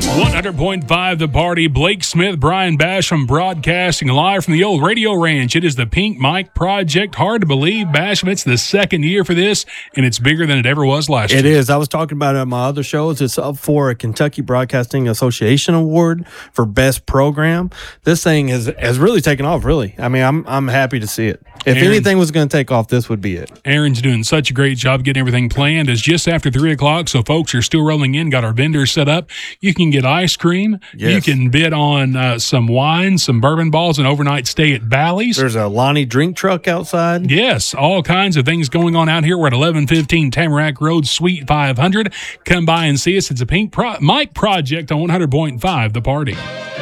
100.5 The Party. Blake Smith, Brian Basham broadcasting live from the old radio ranch. It is the Pink Mike Project. Hard to believe, Basham, it's the second year for this, and it's bigger than it ever was last year. It is. I was talking about it on my other shows. It's up for a Kentucky Broadcasting Association Award for Best Program. This thing has really taken off, really. I mean, I'm happy to see it. If anything was going to take off, this would be it. Aaron's doing such a great job getting everything planned. It's just after 3 o'clock, so folks are still rolling in, got our vendors set up. You can get ice cream. Yes. You can bid on some wine, some bourbon balls, an overnight stay at Bally's. There's a Lonnie drink truck outside. Yes, all kinds of things going on out here. We're at 1115 Tamarack Road, Suite 500. Come by and see us. It's a Pink Mike Project on 100.5 The Party.